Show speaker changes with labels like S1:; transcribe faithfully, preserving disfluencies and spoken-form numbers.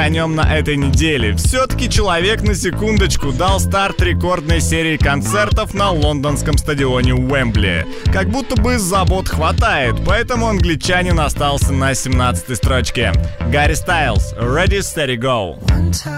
S1: о нем на этой неделе. Все-таки человек на секундочку дал старт рекордной серии концертов на лондонском стадионе Уэмбли. Как будто бы забот хватает, поэтому англичанин остался на семнадцатой строчке. Гарри Стайлз, Ready, Steady, Go.